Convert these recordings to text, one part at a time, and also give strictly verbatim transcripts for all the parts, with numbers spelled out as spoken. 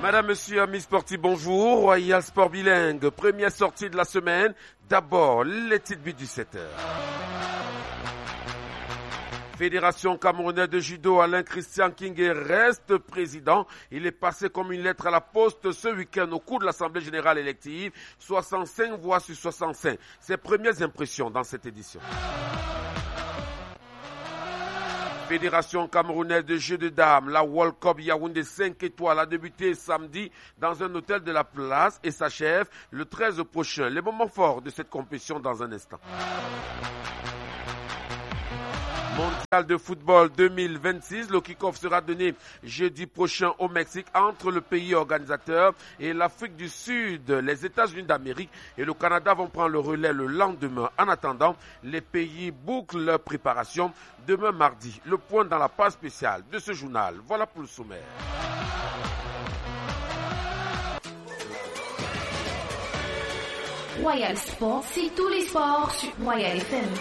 Madame, Monsieur, amis sportifs, bonjour. Royal Sport Bilingue, première sortie de la semaine. D'abord, les titres buts du sept heures. Fédération camerounaise de judo, Alain Christian Kingé reste président. Il est passé comme une lettre à la poste ce week-end au cours de l'Assemblée générale élective. soixante-cinq voix sur soixante-cinq. Ses premières impressions dans cette édition. Fédération camerounaise de jeux de dames, la World Cup Yaoundé cinq étoiles a débuté samedi dans un hôtel de la place et s'achève le treize prochain. Les moments forts de cette compétition dans un instant. Mondial de football deux mille vingt-six, le kick-off sera donné jeudi prochain au Mexique entre le pays organisateur et l'Afrique du Sud. Les États-Unis d'Amérique et le Canada vont prendre le relais le lendemain. En attendant, les pays bouclent leur préparation demain mardi. Le point dans la page spéciale de ce journal. Voilà pour le sommaire. Royal Sport, c'est tous les sports sur Royal F M.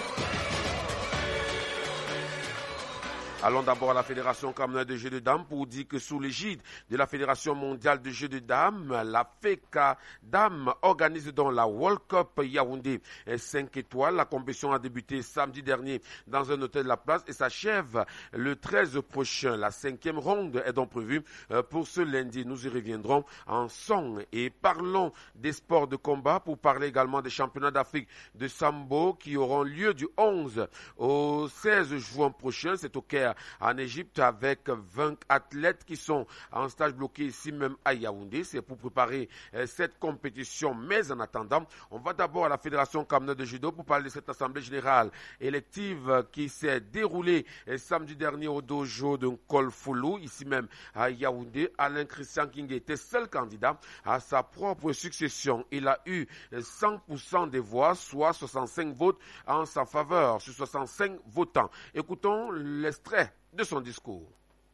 Allons d'abord à la Fédération camerounaise de jeux de dames pour dire que sous l'égide de la Fédération mondiale de jeux de dames, la FECA Dames organise donc la World Cup Yaoundé cinq étoiles. La compétition a débuté samedi dernier dans un hôtel de la place et s'achève le treize prochain. La cinquième ronde est donc prévue pour ce lundi. Nous y reviendrons en son et parlons des sports de combat pour parler également des championnats d'Afrique de Sambo qui auront lieu du onze au seize juin prochain. C'est au Caire en Égypte avec vingt athlètes qui sont en stage bloqué ici même à Yaoundé. C'est pour préparer euh, cette compétition. Mais en attendant, on va d'abord à la Fédération camerounaise de judo pour parler de cette assemblée générale élective qui s'est déroulée euh, samedi dernier au dojo de Nkolfoulou, ici même à Yaoundé. Alain Christian Kingé était seul candidat à sa propre succession. Il a eu cent pour cent des voix, soit soixante-cinq votes en sa faveur sur soixante-cinq votants. Écoutons l'extrait de son discours.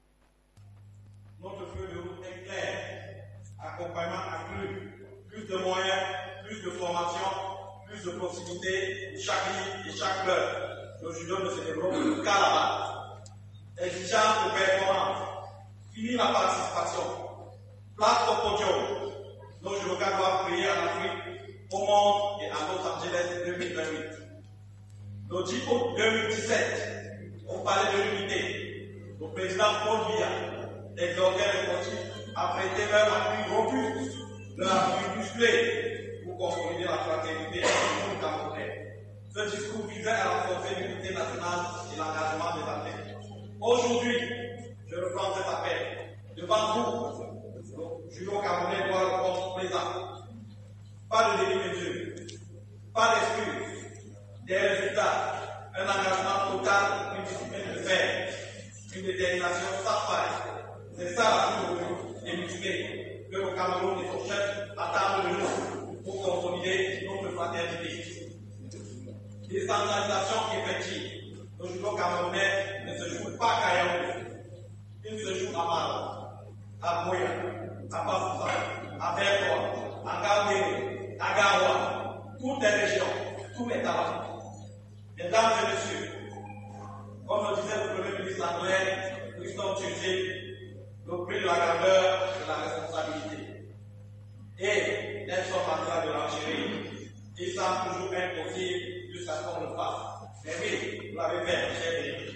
Notre feuille de route est claire. Accompagnement accru, plus de moyens, plus de formation, plus de proximité de chaque ligne et chaque club. Le judo ne se développe qu'à la base. Exigence de performance. Fini la participation. Place au podium. Nos judokas doivent briller en Afrique, au monde et à Los Angeles deux mille vingt-huit. Le dix août deux mille dix-sept, on parlait de l'unité. Le président Paul Biya exhortait les sportifs à prêter leur appui robuste, leur appui musclé pour consolider la fraternité et le camerounais. Ce discours visait à renforcer l'unité nationale et l'engagement des athlètes. Aujourd'hui, je reprends cet appel. Devant vous, le judo camerounais doit répondre présent. Pas de demi-mesure, pas d'excuses, des résultats. Un engagement total, une discipline de fer, une détermination sans faille. C'est ça la philosophie et musclée que le Cameroun et son chef attendent de nous pour consolider notre fraternité. Décentralisation effective. Le judo camerounais ne se joue pas qu'à Yaoundé. Il se joue à Maro, à Boya, à Bafouza, à Bertois, à Gaoundé, à Gawa, toutes les régions, tous les talents. Mesdames et messieurs, comme le disait le Premier ministre anglais, Christophe Tchirché, le prix de la grandeur, de la responsabilité. Et Nelson Mandela de l'Algérie, il semble toujours impossible jusqu'à ce qu'on le fasse. Mais oui, vous l'avez fait, cher